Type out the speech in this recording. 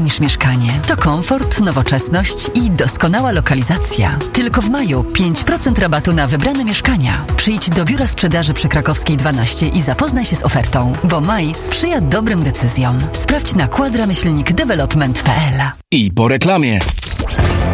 niż mieszkanie. To komfort, nowoczesność i doskonała lokalizacja. Tylko w maju 5% rabatu na wybrane mieszkania. Przyjdź do biura sprzedaży przy Krakowskiej 12 i zapoznaj się z ofertą, bo maj sprzyja dobrym decyzjom. Sprawdź na quadra-development.pl. I po reklamie.